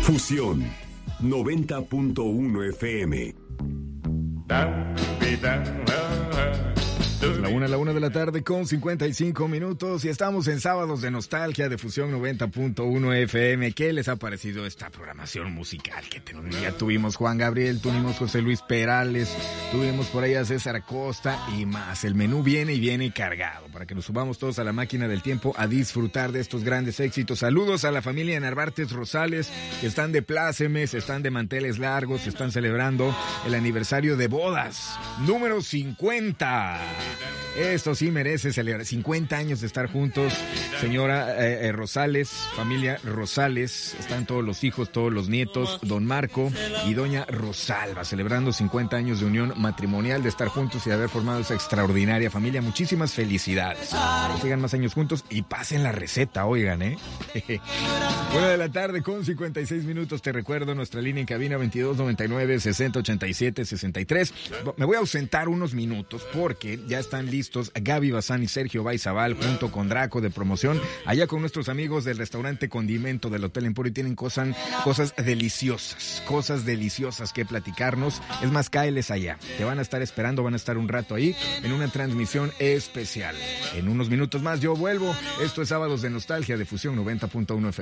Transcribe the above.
Fusión 90.1 FM. La una de la tarde con 55 minutos y estamos en Sábados de Nostalgia de Fusión 90.1 FM. ¿Qué les ha parecido esta programación musical que ya tuvimos? Juan Gabriel, tuvimos José Luis Perales, tuvimos por ahí a César Acosta y más. El menú viene cargado para que nos subamos todos a la máquina del tiempo a disfrutar de estos grandes éxitos. Saludos a la familia Narváez Rosales, que están de plácemes, están de manteles largos, están celebrando el aniversario de bodas número 50. Esto sí merece celebrar 50 años de estar juntos. Señora Rosales, familia Rosales, están todos los hijos, todos los nietos, don Marco y doña Rosalba, celebrando 50 años de unión matrimonial, de estar juntos y de haber formado esa extraordinaria familia. Muchísimas felicidades. Que sigan más años juntos y pasen la receta, oigan, Buena de la tarde con 56 minutos. Te recuerdo nuestra línea en cabina 2299-6087-63. Me voy a ausentar unos minutos porque ya están listos Gaby Bazán y Sergio Baizabal junto con Draco de promoción allá con nuestros amigos del restaurante Condimento del Hotel Emporio. Tienen cosas deliciosas que platicarnos. Es más, cáeles allá, te van a estar esperando, van a estar un rato ahí en una transmisión especial. En unos minutos más yo vuelvo. Esto es Sábados de Nostalgia de Fusión 90.1 FM.